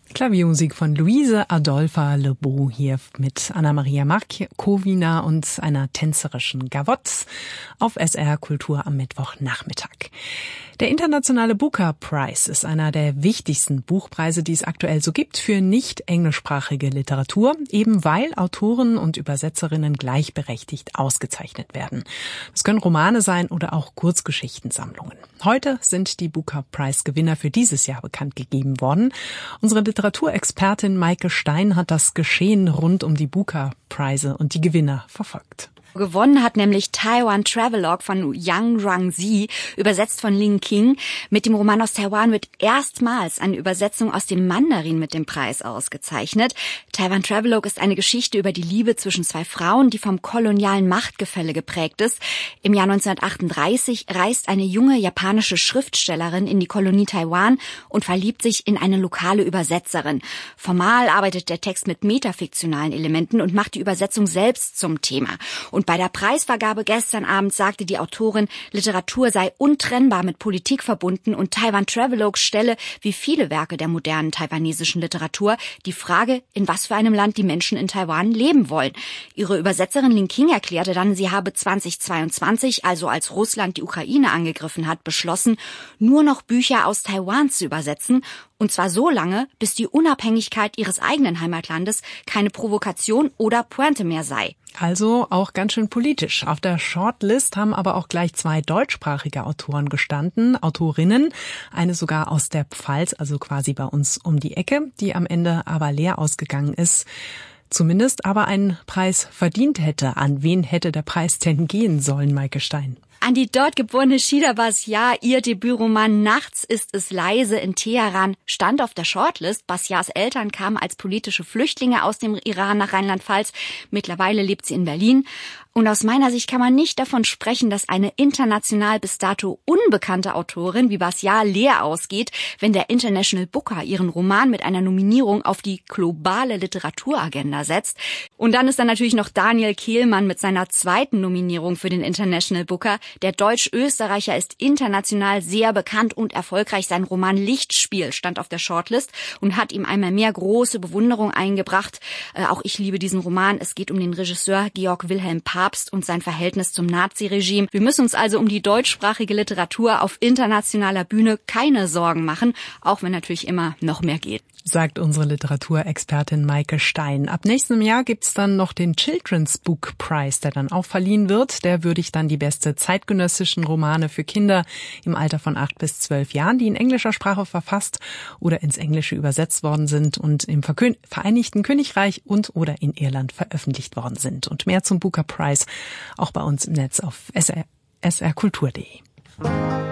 Klaviermusik von Luise Adolpha Lebeau hier mit Anna-Maria Markowina und einer tänzerischen Gavotte auf SR Kultur am Mittwochnachmittag. Der Internationale Booker Prize ist einer der wichtigsten Buchpreise, die es aktuell so gibt für nicht englischsprachige Literatur, eben weil Autoren und Übersetzerinnen gleichberechtigt ausgezeichnet werden. Es können Romane sein oder auch Kurzgeschichtensammlungen. Heute sind die Booker Prize Gewinner für dieses Jahr bekannt gegeben worden. Unsere Literaturexpertin Maike Stein hat das Geschehen rund um die Booker Preise und die Gewinner verfolgt. Gewonnen hat nämlich Taiwan Travelogue von Yang Rangzi, übersetzt von Ling King. Mit dem Roman aus Taiwan wird erstmals eine Übersetzung aus dem Mandarin mit dem Preis ausgezeichnet. Taiwan Travelogue ist eine Geschichte über die Liebe zwischen zwei Frauen, die vom kolonialen Machtgefälle geprägt ist. Im Jahr 1938 reist eine junge japanische Schriftstellerin in die Kolonie Taiwan und verliebt sich in eine lokale Übersetzerin. Formal arbeitet der Text mit metafiktionalen Elementen und macht die Übersetzung selbst zum Thema. Und bei der Preisvergabe gestern Abend sagte die Autorin, Literatur sei untrennbar mit Politik verbunden und Taiwan Travelogue stelle, wie viele Werke der modernen taiwanesischen Literatur, die Frage, in was für einem Land die Menschen in Taiwan leben wollen. Ihre Übersetzerin Ling King erklärte dann, sie habe 2022, also als Russland die Ukraine angegriffen hat, beschlossen, nur noch Bücher aus Taiwan zu übersetzen. Und zwar so lange, bis die Unabhängigkeit ihres eigenen Heimatlandes keine Provokation oder Pointe mehr sei. Also auch ganz schön politisch. Auf der Shortlist haben aber auch gleich 2 deutschsprachige Autoren gestanden, Autorinnen, eine sogar aus der Pfalz, also quasi bei uns um die Ecke, die am Ende aber leer ausgegangen ist. Zumindest aber einen Preis verdient hätte. An wen hätte der Preis denn gehen sollen, Maike Stein? An die dort geborene Shida Basiar, ihr Debütroman Nachts ist es leise in Teheran stand auf der Shortlist. Basiars Eltern kamen als politische Flüchtlinge aus dem Iran nach Rheinland-Pfalz. Mittlerweile lebt sie in Berlin. Und aus meiner Sicht kann man nicht davon sprechen, dass eine international bis dato unbekannte Autorin wie Basiar leer ausgeht, wenn der International Booker ihren Roman mit einer Nominierung auf die globale Literaturagenda setzt. Und dann ist da natürlich noch Daniel Kehlmann mit seiner 2. Nominierung für den International Booker. Der Deutsch-Österreicher ist international sehr bekannt und erfolgreich. Sein Roman Lichtspiel stand auf der Shortlist und hat ihm einmal mehr große Bewunderung eingebracht. Auch ich liebe diesen Roman. Es geht um den Regisseur Georg Wilhelm Papst und sein Verhältnis zum Naziregime. Wir müssen uns also um die deutschsprachige Literatur auf internationaler Bühne keine Sorgen machen, auch wenn natürlich immer noch mehr geht. Sagt unsere Literaturexpertin Maike Stein. Ab nächstem Jahr gibt's dann noch den Children's Book Prize, der dann auch verliehen wird. Der würdigt dann die beste zeitgenössischen Romane für Kinder im Alter von 8 bis 12 Jahren, die in englischer Sprache verfasst oder ins Englische übersetzt worden sind und im Vereinigten Königreich und oder in Irland veröffentlicht worden sind. Und mehr zum Booker Prize auch bei uns im Netz auf srkultur.de.